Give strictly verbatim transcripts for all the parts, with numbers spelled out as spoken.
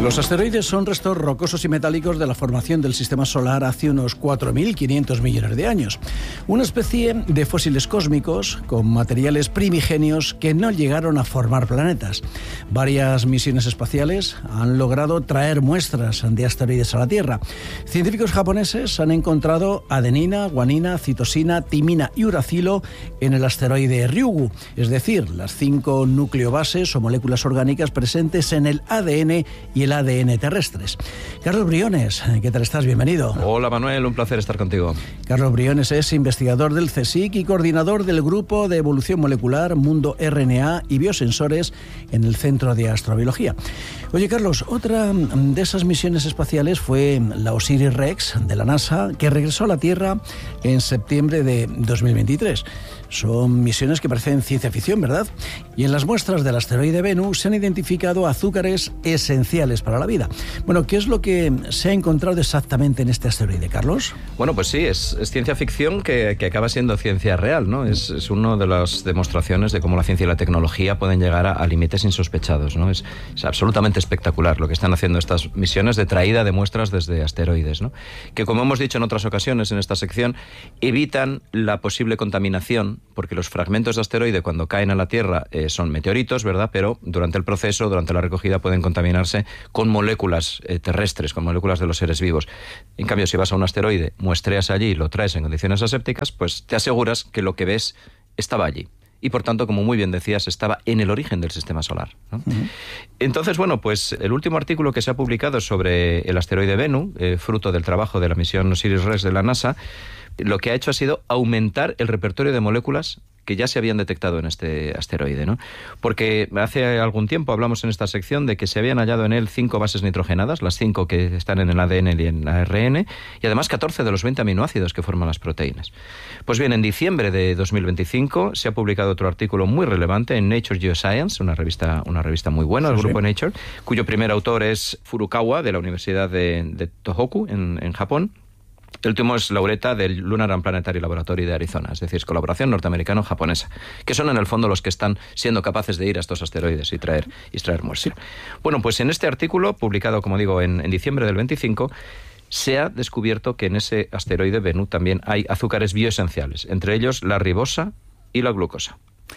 Los asteroides son restos rocosos y metálicos de la formación del sistema solar hace unos cuatro mil quinientos millones de años. Una especie de fósiles cósmicos con materiales primigenios que no llegaron a formar planetas. Varias misiones espaciales han logrado traer muestras de asteroides a la Tierra. Científicos japoneses han encontrado adenina, guanina, citosina, timina y uracilo en el asteroide Ryugu, es decir, las cinco nucleobases o moléculas orgánicas presentes en el A D N y el A D N terrestres. Carlos Briones, ¿qué tal estás? Bienvenido. Hola Manuel, un placer estar contigo. Carlos Briones es investigador del CSIC y coordinador del Grupo de Evolución Molecular, Mundo R N A y Biosensores en el Centro de Astrobiología. Oye Carlos, otra de esas misiones espaciales fue la Osiris-Rex de la NASA, que regresó a la Tierra en septiembre de dos mil veintitrés. Son misiones que parecen ciencia ficción, ¿verdad? Y en las muestras del asteroide Bennu se han identificado azúcares esenciales para la vida. Bueno, ¿qué es lo que se ha encontrado exactamente en este asteroide, Carlos? Bueno, pues sí, es, es ciencia ficción que, que acaba siendo ciencia real, ¿no? Es, es una de las demostraciones de cómo la ciencia y la tecnología pueden llegar a, a límites insospechados, ¿no? Es, es absolutamente espectacular lo que están haciendo estas misiones de traída de muestras desde asteroides, ¿no? Que, como hemos dicho en otras ocasiones en esta sección, evitan la posible contaminación, porque los fragmentos de asteroide cuando caen a la Tierra eh, son meteoritos, ¿verdad? Pero durante el proceso, durante la recogida, pueden contaminarse con moléculas eh, terrestres, con moléculas de los seres vivos. En cambio, si vas a un asteroide, muestreas allí y lo traes en condiciones asépticas, pues te aseguras que lo que ves estaba allí. Y por tanto, como muy bien decías, estaba en el origen del sistema solar, ¿no? Uh-huh. Entonces, bueno, pues el último artículo que se ha publicado sobre el asteroide Bennu, eh, fruto del trabajo de la misión Osiris-Rex de la NASA, lo que ha hecho ha sido aumentar el repertorio de moléculas que ya se habían detectado en este asteroide, ¿no? Porque hace algún tiempo hablamos en esta sección de que se habían hallado en él cinco bases nitrogenadas, las cinco que están en el A D N y en la A R N, y además catorce de los veinte aminoácidos que forman las proteínas. Pues bien, en diciembre de dos mil veinticinco se ha publicado otro artículo muy relevante en Nature Geoscience, una revista, una revista muy buena del sí, grupo sí. Nature, cuyo primer autor es Furukawa, de la Universidad de, de Tohoku, en, en Japón. El último es laureata del Lunar and Planetary Laboratory de Arizona, es decir, es colaboración norteamericano-japonesa, que son en el fondo los que están siendo capaces de ir a estos asteroides y traer, y traer muestras. Sí. Bueno, pues en este artículo, publicado, como digo, en, en diciembre del veinticinco, se ha descubierto que en ese asteroide Bennu también hay azúcares bioesenciales, entre ellos la ribosa y la glucosa.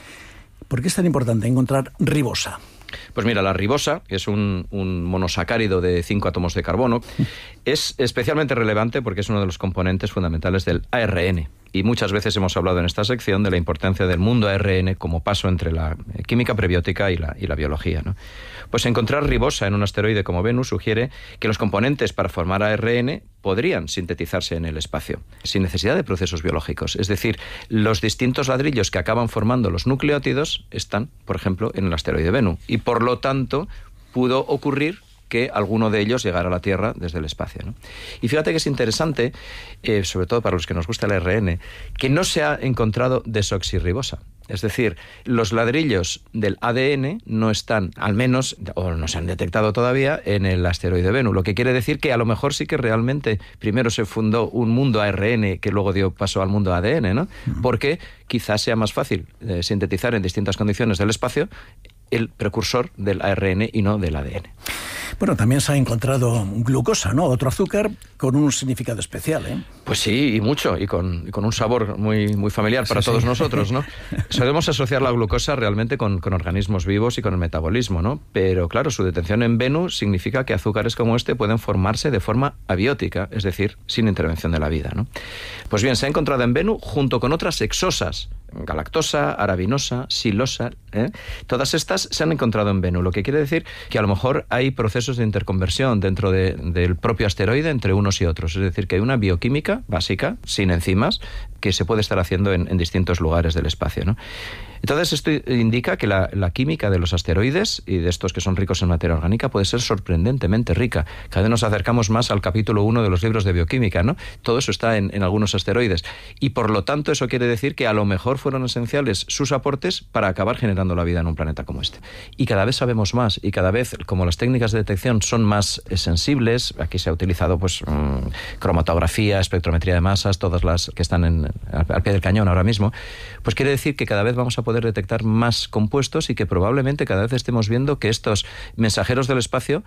¿Por qué es tan importante encontrar ribosa? Pues mira, la ribosa, que es un, un monosacárido de cinco átomos de carbono, es especialmente relevante porque es uno de los componentes fundamentales del A R N. Y muchas veces hemos hablado en esta sección de la importancia del mundo A R N como paso entre la química prebiótica y la, y la biología, ¿no? Pues encontrar ribosa en un asteroide como Bennu sugiere que los componentes para formar A R N podrían sintetizarse en el espacio, sin necesidad de procesos biológicos. Es decir, los distintos ladrillos que acaban formando los nucleótidos están, por ejemplo, en el asteroide Bennu. Y por lo tanto, pudo ocurrir que alguno de ellos llegara a la Tierra desde el espacio, ¿no? Y fíjate que es interesante, eh, sobre todo para los que nos gusta el A R N, que no se ha encontrado desoxirribosa. Es decir, los ladrillos del A D N no están, al menos, o no se han detectado todavía, en el asteroide Bennu. Lo que quiere decir que a lo mejor sí que realmente primero se fundó un mundo A R N que luego dio paso al mundo A D N, ¿no? Porque quizás sea más fácil eh, sintetizar en distintas condiciones del espacio el precursor del A R N y no del A D N. Bueno, también se ha encontrado glucosa, ¿no? Otro azúcar con un significado especial, ¿eh? Pues sí, y mucho, y con, y con un sabor muy, muy familiar para sí, todos sí. nosotros, ¿no? Solemos asociar la glucosa realmente con, con organismos vivos y con el metabolismo, ¿no? Pero claro, su detención en Bennu significa que azúcares como este pueden formarse de forma abiótica, es decir, sin intervención de la vida, ¿no? Pues bien, se ha encontrado en Bennu junto con otras hexosas, galactosa, arabinosa, silosa, ¿eh? Todas estas se han encontrado en Bennu, lo que quiere decir que a lo mejor hay procesos de interconversión dentro de, del propio asteroide entre unos y otros, es decir, que hay una bioquímica básica, sin enzimas, que se puede estar haciendo en, en distintos lugares del espacio, ¿no? Entonces esto indica que la, la química de los asteroides y de estos que son ricos en materia orgánica puede ser sorprendentemente rica. Cada vez nos acercamos más al capítulo uno de los libros de bioquímica, ¿no? Todo eso está en, en algunos asteroides. Y por lo tanto eso quiere decir que a lo mejor fueron esenciales sus aportes para acabar generando la vida en un planeta como este. Y cada vez sabemos más y cada vez, como las técnicas de detección son más sensibles, aquí se ha utilizado pues mmm, cromatografía, espectrometría de masas, todas las que están en, al, al pie del cañón ahora mismo, pues quiere decir que cada vez vamos a poder detectar más compuestos y que probablemente cada vez estemos viendo que estos mensajeros del espacio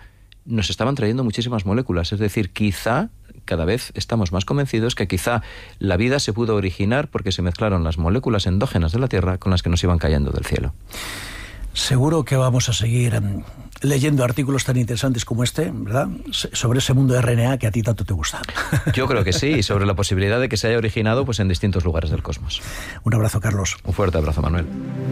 nos estaban trayendo muchísimas moléculas. Es decir, quizá cada vez estamos más convencidos que quizá la vida se pudo originar porque se mezclaron las moléculas endógenas de la Tierra con las que nos iban cayendo del cielo. Seguro que vamos a seguir um, leyendo artículos tan interesantes como este, ¿verdad? Sobre ese mundo de R N A que a ti tanto te gusta. Yo creo que sí, y sobre la posibilidad de que se haya originado pues, en distintos lugares del cosmos. Un abrazo, Carlos. Un fuerte abrazo, Manuel.